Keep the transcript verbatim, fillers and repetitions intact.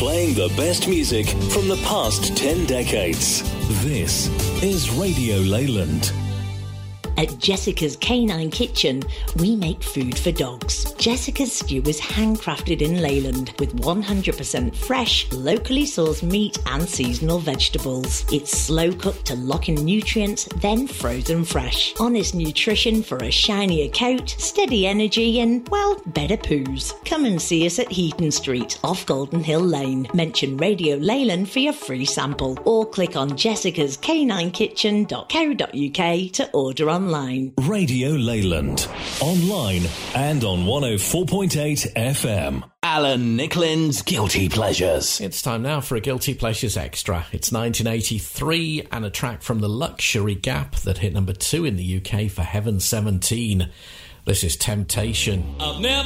Playing the best music from the past ten decades. This is Radio Leyland. At Jessica's Canine Kitchen, we make food for dogs. Jessica's stew is handcrafted in Leyland with one hundred percent fresh, locally sourced meat and seasonal vegetables. It's slow cooked to lock in nutrients, then frozen fresh. Honest nutrition for a shinier coat, steady energy and, well, better poos. Come and see us at Heaton Street, off Golden Hill Lane. Mention Radio Leyland for your free sample or click on jessicas canine kitchen dot co dot uk to order online. Radio Leyland. Online and on one oh four point eight F M. Alan Nicklin's Guilty Pleasures. It's time now for a Guilty Pleasures Extra. It's nineteen eighty-three and a track from the Luxury Gap that hit number two in the U K for Heaven seventeen. This is Temptation. I've never